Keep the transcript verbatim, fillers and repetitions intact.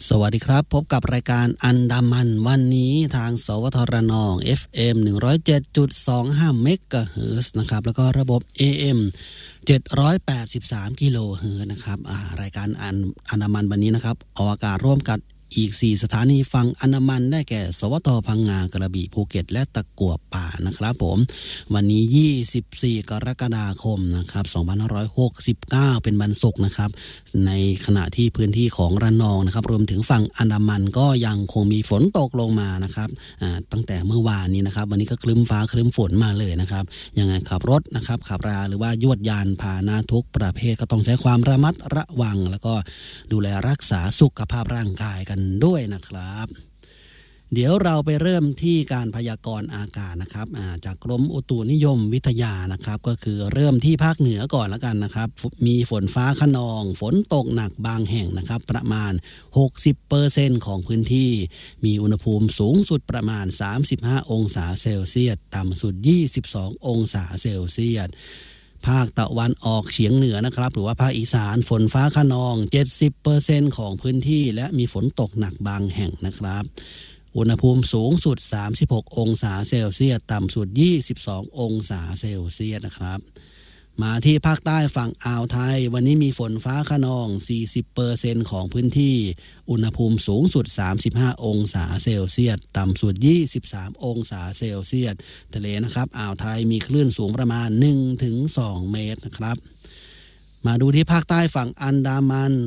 สวัสดีครับพบกับรายการอันดามันวันนี้ทางสวทรนอง เอฟ เอ็ม หนึ่งร้อยเจ็ดจุดสองห้า เมกะเฮิรตซ์นะครับแล้วก็ระบบ เอ เอ็ม เจ็ดร้อยแปดสิบสามกิโลเฮิรตซ์นะครับรายการอันอันดามันวันนี้นะครับออกอากาศร่วมกับอีกสี่สถานีฟังอันดามันได้แก่สวทพังงากระบี่ภูเก็ตและตะกั่วป่านะครับผมวันนี้ยี่สิบสี่กรกฎาคมนะครับสองพันห้าร้อยหกสิบเก้าเป็นวันศุกร์นะครับในขณะที่พื้นที่ของระนองนะครับรวมถึงฝั่งอันดามันก็ยังคงมีฝนตกลงมานะครับตั้งแต่เมื่อวานนี้นะครับวันนี้ก็ครึ้มฟ้าครึ้มฝนมาเลยนะครับยังไงขับรถนะครับขับราหรือว่ายวดยานพาหนะทุกประเภทก็ต้องใช้ความระมัดระวังแล้วก็ดูแลรักษาสุขภาพร่างกายกันด้วยนะครับเดี๋ยวเราไปเริ่มที่การพยากรณ์อากาศนะครับจากกรมอุตุนิยมวิทยานะครับก็คือเริ่มที่ภาคเหนือก่อนแล้วกันนะครับมีฝนฟ้าคะนองฝนตกหนักบางแห่งนะครับประมาณ หกสิบเปอร์เซ็นต์ ของพื้นที่มีอุณหภูมิสูงสุดประมาณสามสิบห้าองศาเซลเซียสต่ำสุดยี่สิบสององศาเซลเซียสภาคตะวันออกเฉียงเหนือนะครับหรือว่าภาคอีสานฝนฟ้าคะนอง เจ็ดสิบเปอร์เซ็นต์ ของพื้นที่และมีฝนตกหนักบางแห่งนะครับอุณหภูมิสูงสุดสามสิบหกองศาเซลเซียสต่ำสุดยี่สิบสององศาเซลเซียสนะครับมาที่ภาคใต้ฝั่งอ่าวไทยวันนี้มีฝนฟ้าคะนอง สี่สิบเปอร์เซ็นต์ ของพื้นที่อุณหภูมิสูงสุดสามสิบห้าองศาเซลเซียสต่ำสุดยี่สิบสามองศาเซลเซียสทะเลนะครับอ่าวไทยมีคลื่นสูงประมาณ หนึ่งถึงสอง เมตรนะครับมาดูที่ภาคใต้ฝั่งอันดามัน